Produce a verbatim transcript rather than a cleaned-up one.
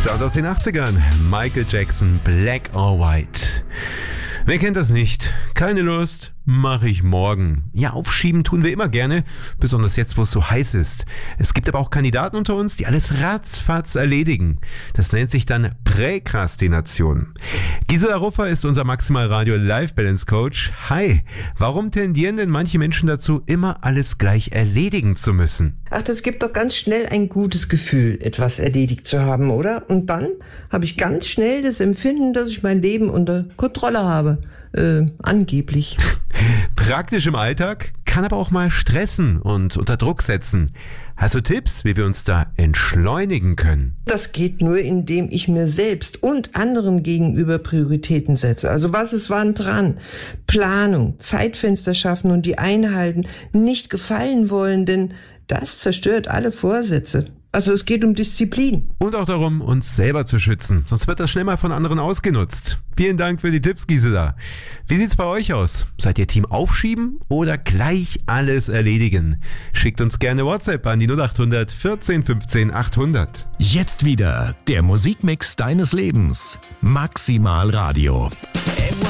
Sound aus den achtzigern. Michael Jackson, Black or White. Wer kennt das nicht? Keine Lust, mache ich morgen. Ja, aufschieben tun wir immer gerne, besonders jetzt, wo es so heiß ist. Es gibt aber auch Kandidaten unter uns, die alles ratzfatz erledigen. Das nennt sich dann Präkrastination. Gisela Ruffer ist unser Maximal Radio Life Balance Coach. Hi, warum tendieren denn manche Menschen dazu, immer alles gleich erledigen zu müssen? Ach, das gibt doch ganz schnell ein gutes Gefühl, etwas erledigt zu haben, oder? Und dann habe ich ganz schnell das Empfinden, dass ich mein Leben unter Kontrolle habe. Äh, angeblich. Praktisch im Alltag, kann aber auch mal stressen und unter Druck setzen. Hast du Tipps, wie wir uns da entschleunigen können? Das geht nur, indem ich mir selbst und anderen gegenüber Prioritäten setze. Also was ist wann dran? Planung, Zeitfenster schaffen und die einhalten, nicht gefallen wollen, denn das zerstört alle Vorsätze. Also es geht um Disziplin. Und auch darum, uns selber zu schützen. Sonst wird das schnell mal von anderen ausgenutzt. Vielen Dank für die Tipps, Gisela. Wie sieht's bei euch aus? Seid ihr Team Aufschieben oder gleich alles erledigen? Schickt uns gerne WhatsApp an die null acht hundert vierzehn fünfzehn achthundert. Jetzt wieder der Musikmix deines Lebens. Maximal Radio.